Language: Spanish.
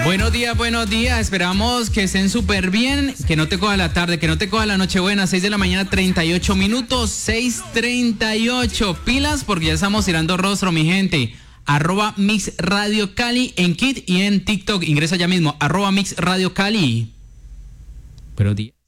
Buenos días. Esperamos que estén súper bien, que no te coja la tarde, que no te coja la Nochebuena. 6 de la mañana, 38 minutos, 6:38. Pilas porque ya estamos tirando rostro, mi gente. @Mix Radio Cali en Kit y en TikTok. Ingresa ya mismo, @Mix Radio Cali. Buenos días.